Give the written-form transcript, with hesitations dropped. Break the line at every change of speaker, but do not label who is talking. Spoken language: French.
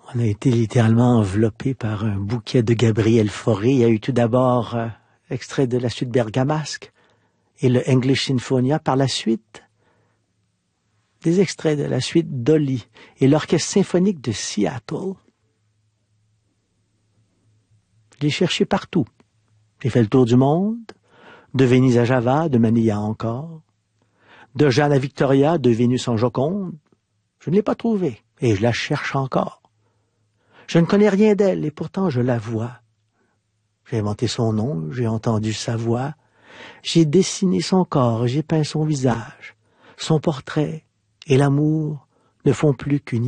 On a été littéralement enveloppé par un bouquet de Gabriel Fauré. Il y a eu tout d'abord extrait de la suite bergamasque et le English Sinfonia. Par la suite, des extraits de la suite Dolly et l'Orchestre symphonique de Seattle. Je l'ai cherché partout. J'ai fait le tour du monde, de Venise à Java, de Manille à Encore, de Jeanne à Victoria, de Vénus en Joconde. Je ne l'ai pas trouvée et je la cherche encore. Je ne connais rien d'elle et pourtant je la vois. J'ai inventé son nom, j'ai entendu sa voix, j'ai dessiné son corps, j'ai peint son visage, son portrait et l'amour ne font plus qu'une